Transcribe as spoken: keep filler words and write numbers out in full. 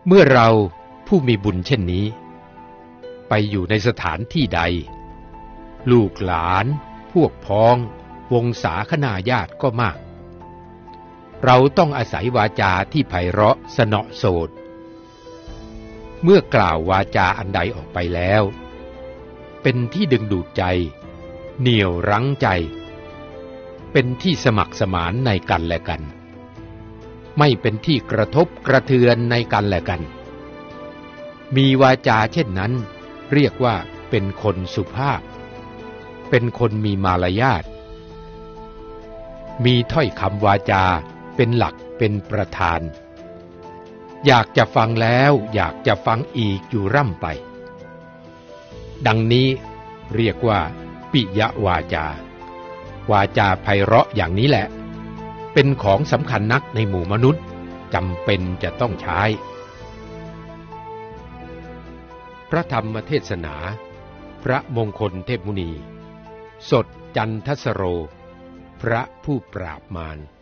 เมื่อเราผู้มีบุญเช่นนี้ไปอยู่ในสถานที่ใดลูกหลานพวกพ้องวงศาคณาญาติก็มากเราต้องอาศัยวาจาที่ไพเราะสนอโสดเมื่อกล่าววาจาอันใดออกไปแล้วเป็นที่ดึงดูดใจเหนี่ยวรั้งใจเป็นที่สมัครสมานในกันและกันไม่เป็นที่กระทบกระเทือนในกันและกันมีวาจาเช่นนั้นเรียกว่าเป็นคนสุภาพเป็นคนมีมารยาทมีถ้อยคำวาจาเป็นหลักเป็นประธานอยากจะฟังแล้วอยากจะฟังอีกอยู่ร่ำไปดังนี้เรียกว่าปิยวาจาวาจาไพเราะอย่างนี้แหละเป็นของสำคัญนักในหมู่มนุษย์จำเป็นจะต้องใช้พระธรรมเทศนาพระมงคลเทพมุนีสดจันทสโรพระผู้ปราบมาร